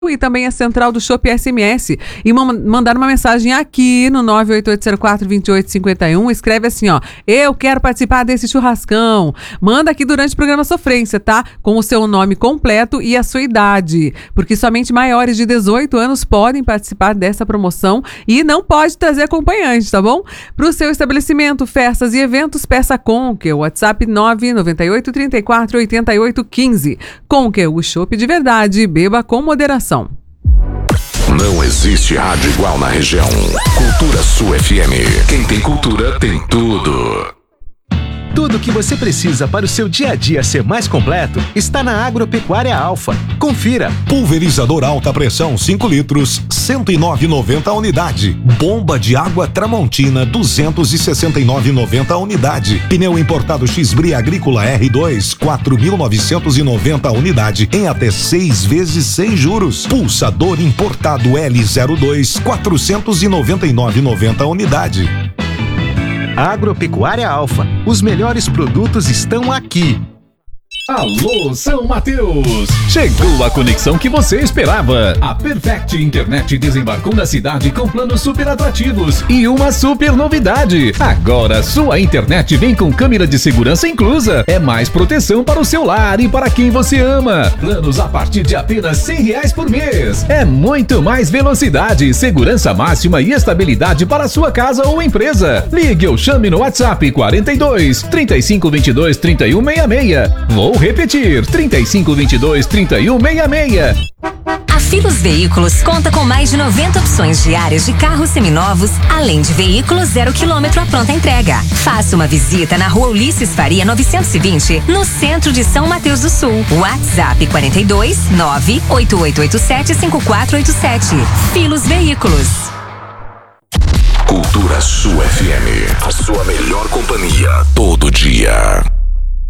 e também a central do Chopp SMS e mandar uma mensagem aqui no 988042851. Escreve assim, ó: eu quero participar desse churrascão. Manda aqui durante o programa Sofrência, tá? Com o seu nome completo e a sua idade, porque somente maiores de 18 anos podem participar dessa promoção e não pode trazer acompanhante, tá bom? Para o seu estabelecimento, festas e eventos, peça Conquer, WhatsApp 998348815. Conquer, o chopp de verdade, beba com moderação. Não existe rádio igual na região. Cultura Sul FM. Quem tem cultura tem tudo. Tudo que você precisa para o seu dia a dia ser mais completo está na Agropecuária Alfa. Confira. Pulverizador alta pressão 5 litros, R$ 109,90 a unidade. Bomba de água Tramontina, R$ 269,90 a unidade. Pneu importado X-Bri Agrícola R2, R$ 4.990 a unidade, em até 6 vezes sem juros. Pulsador importado L02, R$ 499,90 a unidade. Agropecuária Alfa. Os melhores produtos estão aqui. Alô, São Mateus! Chegou a conexão que você esperava. A Perfect Internet desembarcou na cidade com planos super atrativos e uma super novidade. Agora sua internet vem com câmera de segurança inclusa. É mais proteção para o seu lar e para quem você ama. Planos a partir de apenas R$100 por mês. É muito mais velocidade, segurança máxima e estabilidade para sua casa ou empresa. Ligue ou chame no WhatsApp 42 3522 3166. Vou repetir, 3522 3166. A Filos Veículos conta com mais de 90 opções diárias de carros seminovos, além de veículos 0 km à pronta entrega. Faça uma visita na Rua Ulisses Faria 920, no centro de São Mateus do Sul. WhatsApp 42 98887 5487. Filos Veículos. Cultura Sul FM. A sua melhor companhia todo dia.